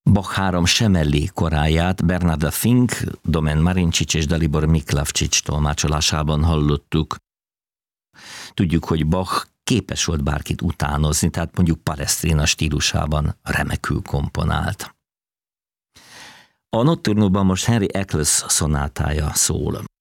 Bach 3 Semmelli koráját Bernarda Fink, Domen Marincsics és Dalibor Miklavcsics tolmácsolásában hallottuk. Tudjuk, hogy Bach képes volt bárkit utánozni, tehát mondjuk Palestrina stílusában remekül komponált. A Nocturnóban most Henry Eccles szonátája szól.